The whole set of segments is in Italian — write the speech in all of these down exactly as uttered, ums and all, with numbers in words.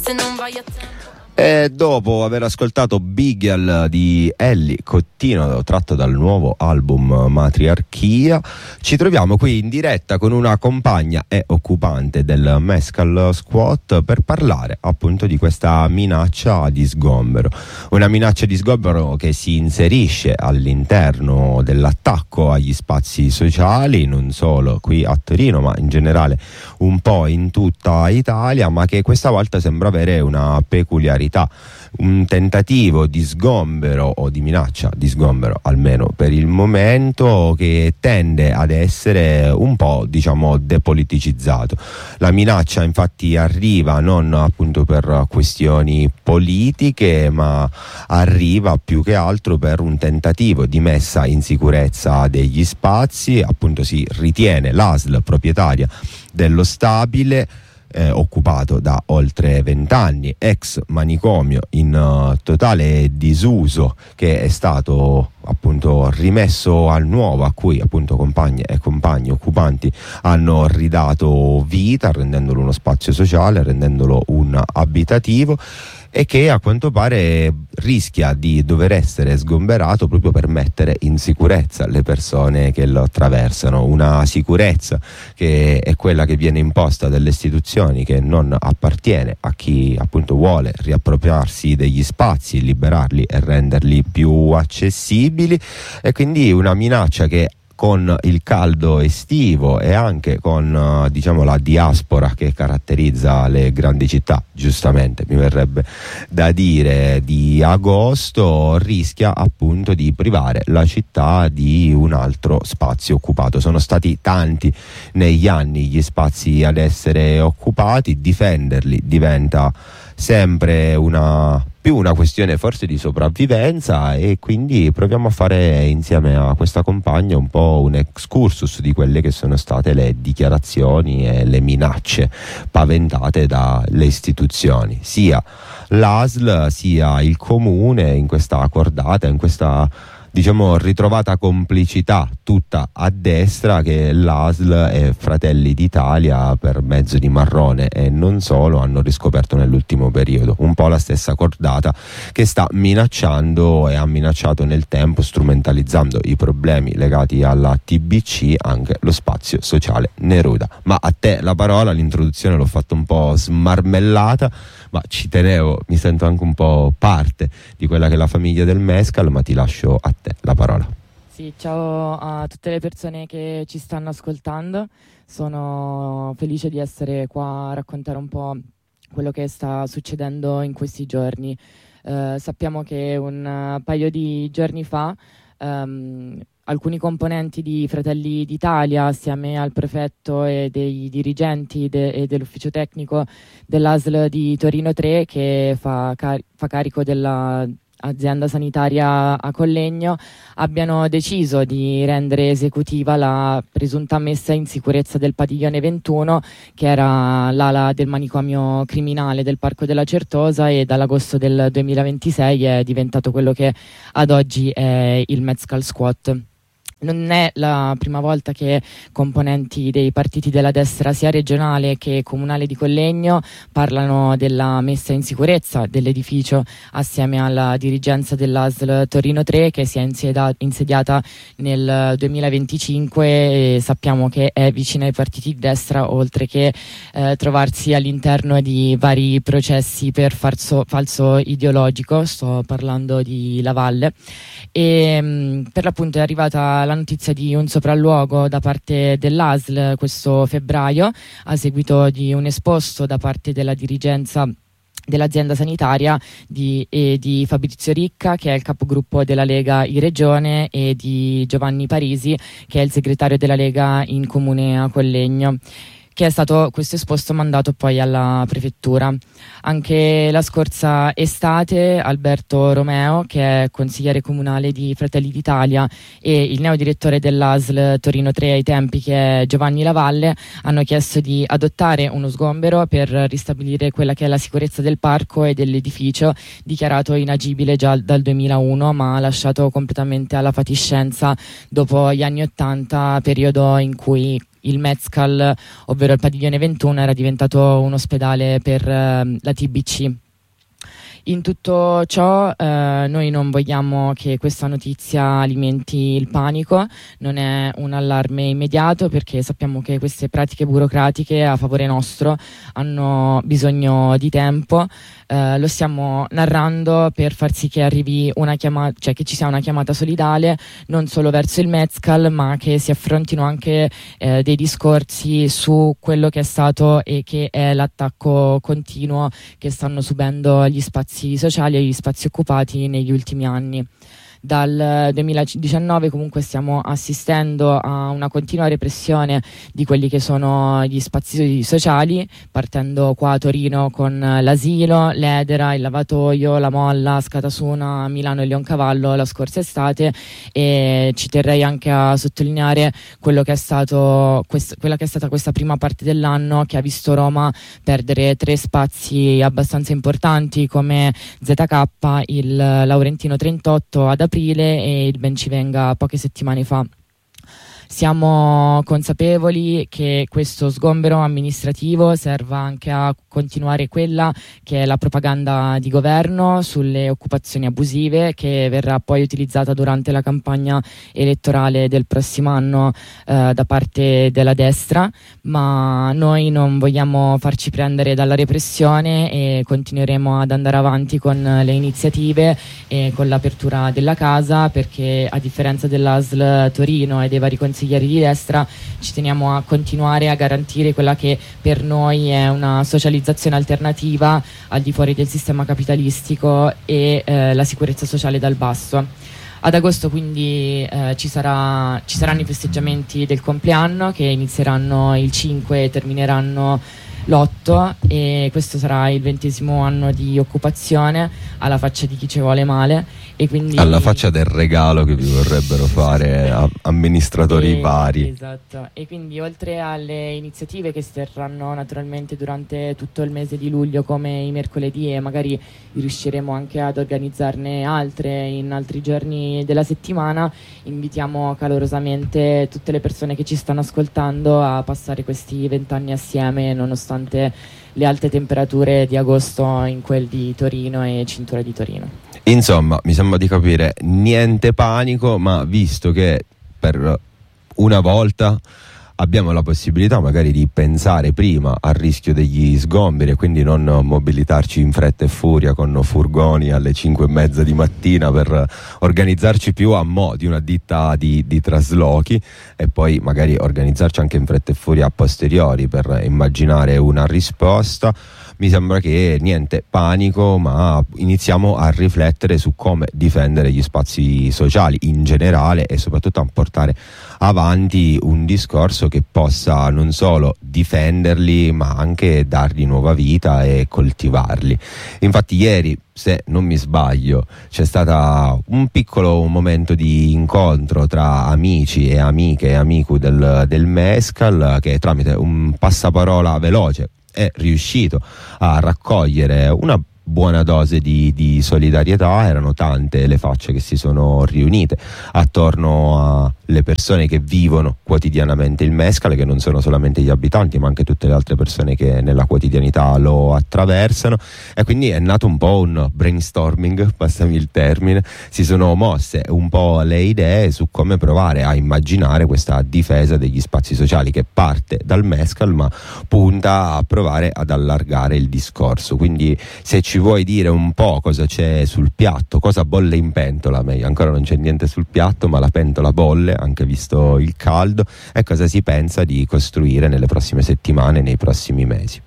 se non vai a tempo. E dopo aver ascoltato Beagle di Ellie Cottino, tratto dal nuovo album Matriarchia, ci troviamo qui in diretta con una compagna e occupante del Mescal Squat per parlare appunto di questa minaccia di sgombero. Una minaccia di sgombero che si inserisce all'interno dell'attacco agli spazi sociali, non solo qui a Torino ma in generale un po' in tutta Italia, ma che questa volta sembra avere una peculiarità. Un tentativo di sgombero o di minaccia di sgombero, almeno per il momento, che tende ad essere un po', diciamo, depoliticizzato. La minaccia infatti arriva non appunto per questioni politiche, ma arriva più che altro per un tentativo di messa in sicurezza degli spazi. Appunto si ritiene l'A S L proprietaria dello stabile, Eh, occupato da oltre vent'anni, ex manicomio in uh, totale disuso, che è stato appunto rimesso al nuovo, a cui appunto compagne e compagni occupanti hanno ridato vita, rendendolo uno spazio sociale, rendendolo un abitativo, e che a quanto pare rischia di dover essere sgomberato proprio per mettere in sicurezza le persone che lo attraversano. Una sicurezza che è quella che viene imposta dalle istituzioni, che non appartiene a chi appunto vuole riappropriarsi degli spazi, liberarli e renderli più accessibili, e quindi una minaccia che con il caldo estivo e anche con diciamo la diaspora che caratterizza le grandi città, giustamente mi verrebbe da dire, di agosto, rischia appunto di privare la città di un altro spazio occupato. Sono stati tanti negli anni gli spazi ad essere occupati, difenderli diventa sempre una più una questione forse di sopravvivenza, e quindi proviamo a fare insieme a questa compagna un po' un excursus di quelle che sono state le dichiarazioni e le minacce paventate dalle istituzioni, sia l'A S L sia il comune, in questa cordata, in questa diciamo ritrovata complicità tutta a destra che l'A S L e Fratelli d'Italia, per mezzo di Marrone e non solo, hanno riscoperto nell'ultimo periodo. Un po' la stessa cordata che sta minacciando e ha minacciato nel tempo, strumentalizzando i problemi legati alla T B C, anche lo spazio sociale Neruda. Ma a te la parola, l'introduzione l'ho fatta un po' smarmellata, ma ci tenevo, mi sento anche un po' parte di quella che è la famiglia del Mescal, ma ti lascio a te la parola. Sì, ciao a tutte le persone che ci stanno ascoltando, sono felice di essere qua a raccontare un po' quello che sta succedendo in questi giorni. Eh, sappiamo che un paio di giorni fa um, alcuni componenti di Fratelli d'Italia, assieme al prefetto e dei dirigenti de- e dell'ufficio tecnico dell'A S L di Torino tre, che fa, car- fa carico della azienda sanitaria a Collegno, abbiano deciso di rendere esecutiva la presunta messa in sicurezza del padiglione ventuno, che era l'ala del manicomio criminale del Parco della Certosa, e dall'agosto del duemilaventisei è diventato quello che ad oggi è il Mescal Squat. Non è la prima volta che componenti dei partiti della destra, sia regionale che comunale di Collegno, parlano della messa in sicurezza dell'edificio assieme alla dirigenza dell'A S L Torino tre, che si è insieda- insediata nel duemilaventicinque, e sappiamo che è vicina ai partiti di destra, oltre che eh, trovarsi all'interno di vari processi per falso, falso ideologico. Sto parlando di Lavalle, e mh, per l'appunto è arrivata la notizia di un sopralluogo da parte dell'A S L questo febbraio, a seguito di un esposto da parte della dirigenza dell'azienda sanitaria di, e di Fabrizio Ricca, che è il capogruppo della Lega in regione, e di Giovanni Parisi, che è il segretario della Lega in comune a Collegno, che è stato questo esposto mandato poi alla prefettura. Anche la scorsa estate Alberto Romeo, che è consigliere comunale di Fratelli d'Italia, e il neodirettore dell'A S L Torino tre ai tempi, che è Giovanni Lavalle, hanno chiesto di adottare uno sgombero per ristabilire quella che è la sicurezza del parco e dell'edificio, dichiarato inagibile già dal duemilauno, ma lasciato completamente alla fatiscenza dopo gli anni ottanta, periodo in cui il Mezcal, ovvero il padiglione ventuno, era diventato un ospedale per eh, la T B C. In tutto ciò eh, noi non vogliamo che questa notizia alimenti il panico, non è un allarme immediato, perché sappiamo che queste pratiche burocratiche a favore nostro hanno bisogno di tempo. Eh, lo stiamo narrando per far sì che arrivi una chiamata, cioè che ci sia una chiamata solidale non solo verso il Mezcal, ma che si affrontino anche eh, dei discorsi su quello che è stato e che è l'attacco continuo che stanno subendo gli spazi sociali e gli spazi occupati negli ultimi anni. Dal duemiladiciannove comunque stiamo assistendo a una continua repressione di quelli che sono gli spazi sociali, partendo qua a Torino con l'asilo, l'Edera, il lavatoio, la Molla, Scatasuna, Milano e Leoncavallo la scorsa estate, e ci terrei anche a sottolineare quello che è stato quest- quella che è stata questa prima parte dell'anno, che ha visto Roma perdere tre spazi abbastanza importanti come Z K, il Laurentino trentotto ad aprile e il Bencivenga poche settimane fa. Siamo consapevoli che questo sgombero amministrativo serva anche a continuare quella che è la propaganda di governo sulle occupazioni abusive, che verrà poi utilizzata durante la campagna elettorale del prossimo anno eh, da parte della destra, ma noi non vogliamo farci prendere dalla repressione e continueremo ad andare avanti con le iniziative e con l'apertura della casa, perché a differenza dell'A S L Torino e dei vari consiglieri di destra ci teniamo a continuare a garantire quella che per noi è una socializzazione alternativa al di fuori del sistema capitalistico e eh, la sicurezza sociale dal basso. Ad agosto quindi eh, ci, sarà, ci saranno i festeggiamenti del compleanno, che inizieranno il cinque e termineranno l'otto, e questo sarà il ventesimo anno di occupazione, alla faccia di chi ci vuole male, e quindi alla faccia del regalo che vi vorrebbero fare a amministratori e, vari. Esatto, e quindi oltre alle iniziative che si terranno naturalmente durante tutto il mese di luglio, come i mercoledì, e magari riusciremo anche ad organizzarne altre in altri giorni della settimana, invitiamo calorosamente tutte le persone che ci stanno ascoltando a passare questi vent'anni assieme, nonostante le alte temperature di agosto in quel di Torino e cintura di Torino. Insomma, mi sembra di capire niente panico, ma visto che per una volta abbiamo la possibilità magari di pensare prima al rischio degli sgomberi e quindi non mobilitarci in fretta e furia con furgoni alle cinque e mezza di mattina per organizzarci più a mo' di una ditta di, di traslochi, e poi magari organizzarci anche in fretta e furia a posteriori per immaginare una risposta. Mi sembra che niente panico, ma iniziamo a riflettere su come difendere gli spazi sociali in generale e soprattutto a portare avanti un discorso che possa non solo difenderli ma anche dargli nuova vita e coltivarli. Infatti ieri, se non mi sbaglio, c'è stato un piccolo momento di incontro tra amici e amiche e amici del, del Mezcal, che tramite un passaparola veloce è riuscito a raccogliere una buona dose di, di solidarietà. Erano tante le facce che si sono riunite attorno alle persone che vivono quotidianamente il Mezcal, che non sono solamente gli abitanti ma anche tutte le altre persone che nella quotidianità lo attraversano, e quindi è nato un po' un brainstorming, passami il termine, si sono mosse un po' le idee su come provare a immaginare questa difesa degli spazi sociali, che parte dal Mezcal ma punta a provare ad allargare il discorso. Quindi se ci vuoi dire un po' cosa c'è sul piatto, cosa bolle in pentola, meglio ancora non c'è niente sul piatto ma la pentola bolle, anche visto il caldo, e cosa si pensa di costruire nelle prossime settimane, nei prossimi mesi.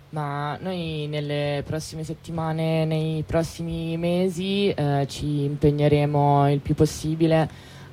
Ma noi nelle prossime settimane, nei prossimi mesi eh, ci impegneremo il più possibile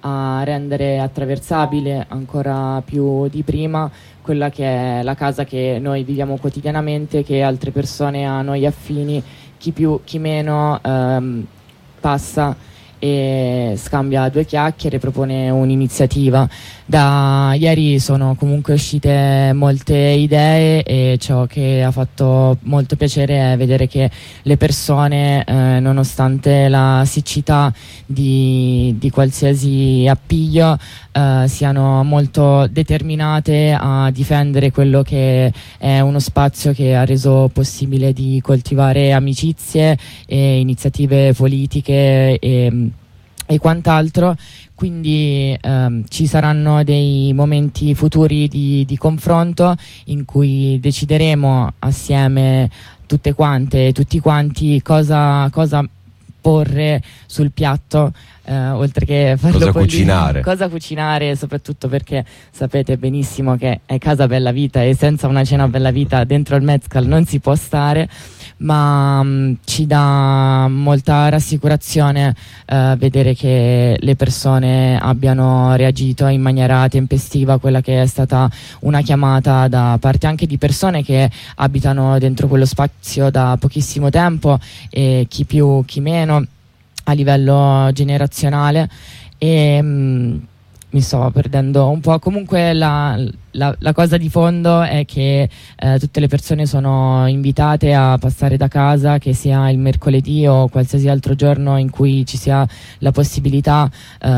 a rendere attraversabile ancora più di prima quella che è la casa che noi viviamo quotidianamente, che altre persone a noi affini, chi più chi meno ehm, passa e scambia due chiacchiere, propone un'iniziativa. Da ieri sono comunque uscite molte idee e ciò che ha fatto molto piacere è vedere che le persone, eh, nonostante la siccità di, di qualsiasi appiglio, eh, siano molto determinate a difendere quello che è uno spazio che ha reso possibile di coltivare amicizie e iniziative politiche e, e quant'altro. Quindi ehm, ci saranno dei momenti futuri di, di confronto in cui decideremo assieme tutte quante e tutti quanti cosa, cosa porre sul piatto, eh, oltre che farlo cosa bollire, cucinare. Cosa cucinare, soprattutto perché sapete benissimo che è casa Bella Vita e senza una cena Bella Vita dentro il Mezcal non si può stare. Ma mh, ci dà molta rassicurazione eh, vedere che le persone abbiano reagito in maniera tempestiva a quella che è stata una chiamata da parte anche di persone che abitano dentro quello spazio da pochissimo tempo, e chi più chi meno a livello generazionale. E mh, mi sto perdendo un po'. Comunque la, la, la cosa di fondo è che eh, tutte le persone sono invitate a passare da casa, che sia il mercoledì o qualsiasi altro giorno in cui ci sia la possibilità eh,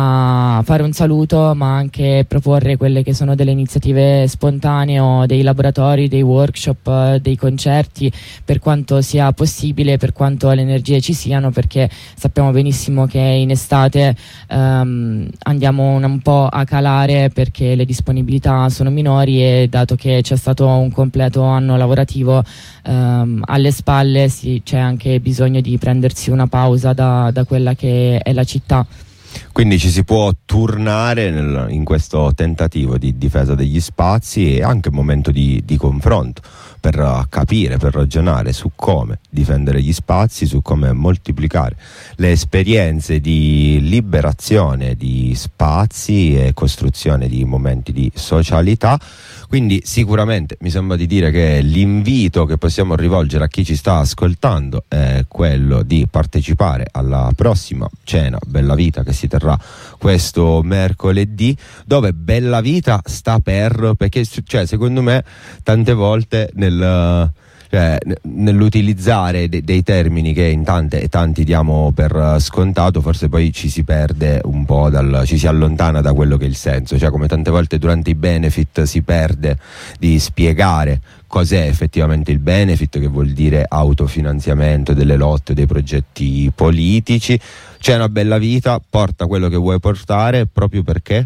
a fare un saluto, ma anche proporre quelle che sono delle iniziative spontanee o dei laboratori, dei workshop, eh, dei concerti, per quanto sia possibile, per quanto le energie ci siano, perché sappiamo benissimo che in estate ehm, andiamo un, un po' a calare perché le disponibilità sono minori, e dato che c'è stato un completo anno lavorativo ehm, alle spalle, sì, c'è anche bisogno di prendersi una pausa da, da quella che è la città. Quindi ci si può turnare nel, in questo tentativo di difesa degli spazi, e anche un momento di, di confronto per uh, capire, per ragionare su come difendere gli spazi, su come moltiplicare le esperienze di liberazione di spazi e costruzione di momenti di socialità. Quindi sicuramente mi sembra di dire che l'invito che possiamo rivolgere a chi ci sta ascoltando è quello di partecipare alla prossima cena Bella Vita che si terrà questo mercoledì, dove Bella Vita sta per, perché cioè, secondo me tante volte nel... Cioè, nell'utilizzare de- dei termini che in tante e tanti diamo per scontato, forse poi ci si perde un po', dal, ci si allontana da quello che è il senso. Cioè, come tante volte durante i benefit si perde di spiegare cos'è effettivamente il benefit, che vuol dire autofinanziamento delle lotte, dei progetti politici. C'è una Bella Vita, porta quello che vuoi portare, proprio perché?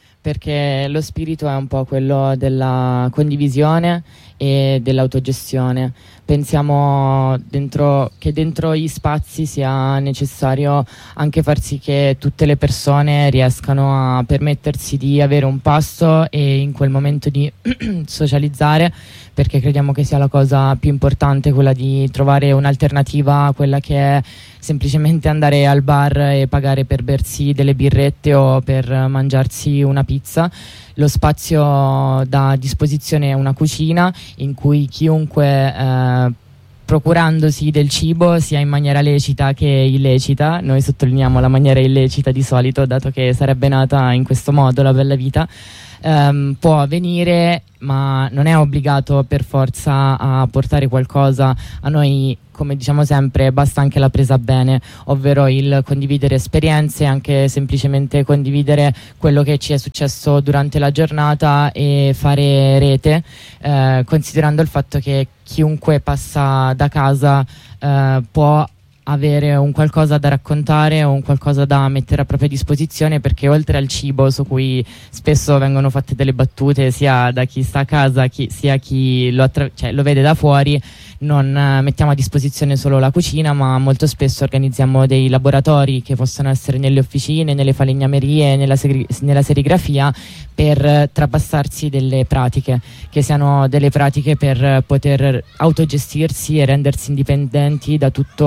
Perché lo spirito è un po' quello della condivisione e dell'autogestione. Pensiamo dentro, che dentro gli spazi sia necessario anche far sì che tutte le persone riescano a permettersi di avere un pasto e in quel momento di socializzare, perché crediamo che sia la cosa più importante, quella di trovare un'alternativa a quella che è semplicemente andare al bar e pagare per bersi delle birrette o per mangiarsi una pizza. Lo spazio dà a disposizione una cucina in cui chiunque eh, procurandosi del cibo, sia in maniera lecita che illecita, noi sottolineiamo la maniera illecita di solito, dato che sarebbe nata in questo modo la Bella Vita, ehm, può avvenire, ma non è obbligato per forza a portare qualcosa. A noi, come diciamo sempre, basta anche la presa bene, ovvero il condividere esperienze, anche semplicemente condividere quello che ci è successo durante la giornata e fare rete, eh, considerando il fatto che chiunque passa da casa eh, può avere un qualcosa da raccontare o un qualcosa da mettere a propria disposizione, perché oltre al cibo, su cui spesso vengono fatte delle battute sia da chi sta a casa chi, sia chi lo, attra- cioè, lo vede da fuori, non eh, mettiamo a disposizione solo la cucina, ma molto spesso organizziamo dei laboratori che possono essere nelle officine, nelle falegnamerie, nella, segri- nella serigrafia, per eh, trapassarsi delle pratiche, che siano delle pratiche per poter autogestirsi e rendersi indipendenti da tutto un circuito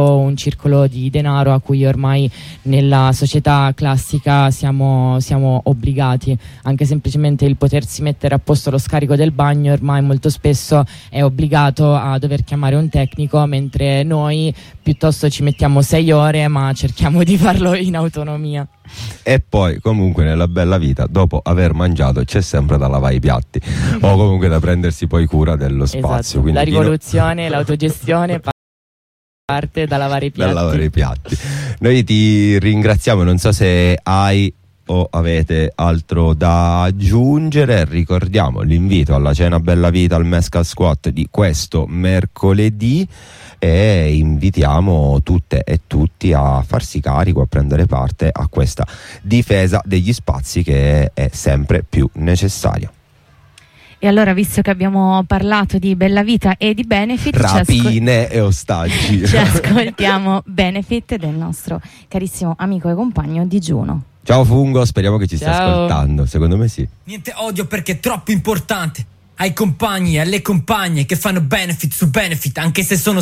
circolo di denaro a cui ormai nella società classica siamo, siamo obbligati. Anche semplicemente il potersi mettere a posto lo scarico del bagno ormai molto spesso è obbligato a dover chiamare un tecnico, mentre noi piuttosto ci mettiamo sei ore ma cerchiamo di farlo in autonomia. E poi comunque nella bella vita, dopo aver mangiato, c'è sempre da lavare i piatti o comunque da prendersi poi cura dello spazio. Esatto. La rivoluzione, no... l'autogestione parte da lavare i piatti. Da lavare i piatti. Noi ti ringraziamo, non so se hai o avete altro da aggiungere. Ricordiamo l'invito alla cena Bella Vita al Mescal Squat di questo mercoledì e invitiamo tutte e tutti a farsi carico, a prendere parte a questa difesa degli spazi che è sempre più necessaria. E allora, visto che abbiamo parlato di Bella Vita e di Benefit, rapine ascol- e ostaggi, ci ascoltiamo Benefit del nostro carissimo amico e compagno Digiuno. Ciao Fungo, speriamo che ci Ciao. stia ascoltando, secondo me sì. Niente odio perché è troppo importante. Ai compagni e alle compagne che fanno benefit su benefit, anche se sono